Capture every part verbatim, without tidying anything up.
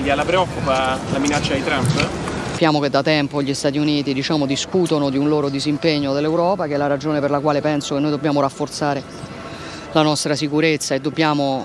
l'Italia la preoccupa la minaccia di Trump? Sappiamo che da tempo gli Stati Uniti, diciamo, discutono di un loro disimpegno dell'Europa, che è la ragione per la quale penso che noi dobbiamo rafforzare la nostra sicurezza e dobbiamo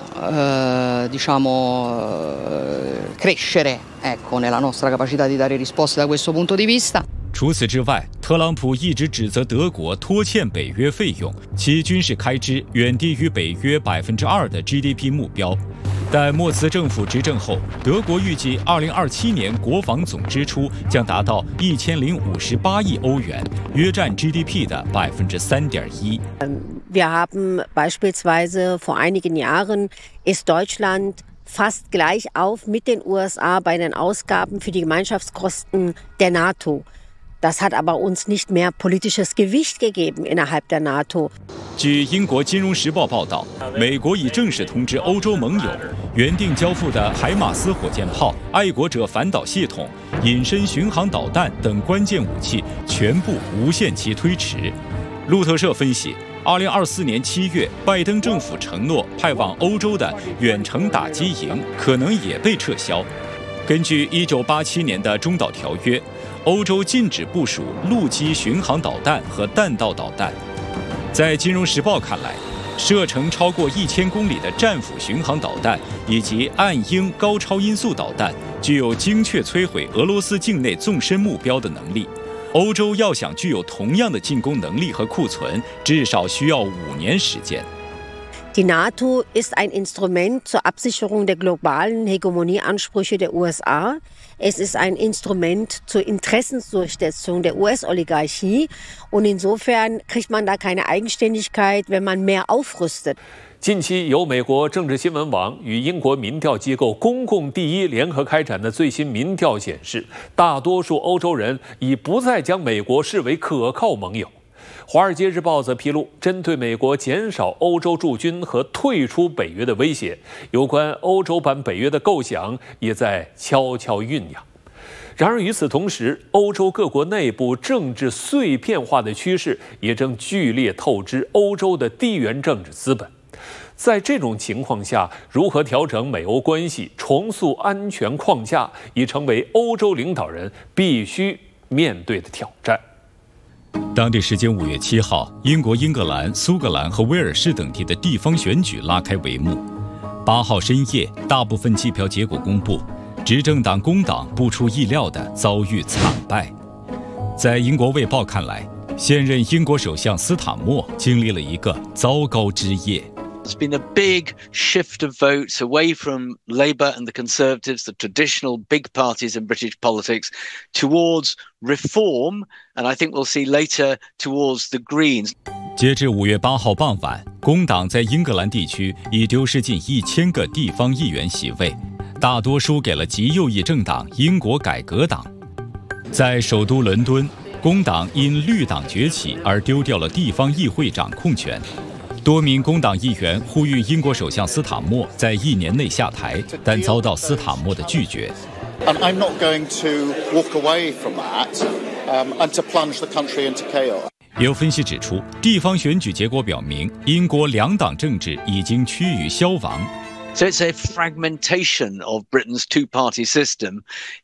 eh, diciamo, eh, crescere ecco, nella nostra capacità di dare risposte da questo punto di vista. 除此之外，特朗普一直指责德国拖欠北约费用，其军事开支远低于北约百分之二的 G D P 目标。但莫茨政府执政后，德国预计二零二七年国防总支出将达到一千零五十八亿欧元，约占 G D P 的百分之三点一。 Wir haben beispielsweise vor einigen Jahren ist Deutschland fast gleich auf mit den U S A bei den Ausgaben für die Gemeinschaftskosten der NATO. Das hat aber uns nicht mehr politisches Gewicht gegeben innerhalb der NATO. 据英国《金融时报》报道，美国已正式通知欧洲盟友，原定交付的海马斯火箭炮、爱国者反导系统、隐身巡航导弹等关键武器全部无限期推迟。路透社分析，二零二四年七月，拜登政府承诺派往欧洲的远程打击营可能也被撤销。根据一九八七年的中导条约，欧洲禁止部署陆基巡航导弹和弹道导弹。在《金融时报》看来，射程超过一千公里的战斧巡航导弹以及暗鹰高超音速导弹具有精确摧毁俄罗斯境内纵深目标的能力。欧洲要想具有同样的进攻能力和库存，至少需要五年时间。 Die NATO ist ein Instrument zur Absicherung der globalen Hegemonieansprüche der U S A. Es ist ein Instrument zur Interessensdurchsetzung der U S-Oligarchie. Und insofern kriegt man da keine Eigenständigkeit, wenn man mehr aufrüstet. 近期由美国政治新闻网与英国民调机构公共第一联合开展的最新民调显示，大多数欧洲人已不再将美国视为可靠盟友。《华尔街日报》则披露，针对美国减少欧洲驻军和退出北约的威胁，有关欧洲版北约的构想也在悄悄酝酿。然而，与此同时，欧洲各国内部政治碎片化的趋势也正剧烈透支欧洲的地缘政治资本。在这种情况下，如何调整美欧关系、重塑安全框架，已成为欧洲领导人必须面对的挑战。 当地时间五月七号，英国英格兰、苏格兰和威尔士等地的地方选举拉开帷幕。八号深夜，大部分计票结果公布，执政党工党不出意料地遭遇惨败。在英国《卫报》看来，现任英国首相斯坦默经历了一个糟糕之夜。 There's been a big shift of votes away from Labour and the Conservatives, the traditional big parties in British politics, towards reform, and I think we'll see later towards the Greens. 截至五月八号傍晚，工党在英格兰地区已丢失近一千个地方议员席位，大多输给了极右翼政党英国改革党。在首都伦敦，工党因绿党崛起而丢掉了地方议会掌控权。多名工党议员呼吁英国首相斯坦默在一年内下台，但遭到斯坦默的拒绝。 I'm not going to walk away from that and to plunge the country into chaos. 有分析指出，地方选举结果表明，英国两党政治已经趋于消亡。 So it's a fragmentation of Britain's two-party system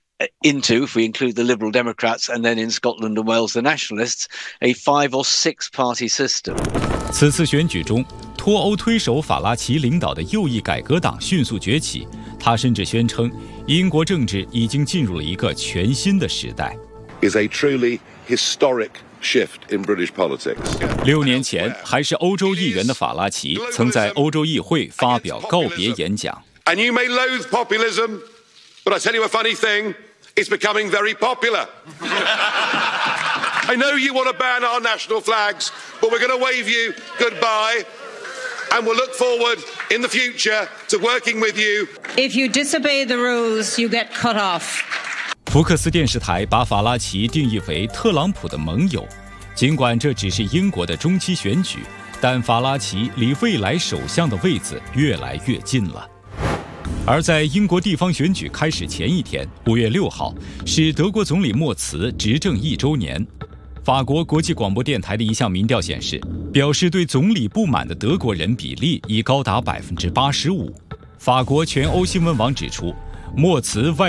into, if we include the Liberal Democrats and then in Scotland and Wales the Nationalists, a five or six-party system. 此次选举中，脱欧推手法拉奇领导的右翼改革党迅速崛起，他甚至宣称，英国政治已经进入了一个全新的时代。 Is a truly historic shift in British politics. 六年前，还是欧洲议员的法拉奇曾在欧洲议会发表告别演讲。 And you may loathe populism, but I tell you a funny thing, it's becoming very popular. I know you want to ban our national flags, but we're going to wave you goodbye, and we'll look forward in the future to working with you. If you disobey the rules, you get cut off. 福克斯电视台把法拉奇定义为特朗普的盟友，尽管这只是英国的中期选举，但法拉奇离未来首相的位子越来越近了。而在英国地方选举开始前一天，五月六号，是德国总理默茨执政一周年。法国国际广播电台的一项民调显示，表示对总理不满的德国人比例已高达百分之八十五。法国全欧新闻网指出，默茨外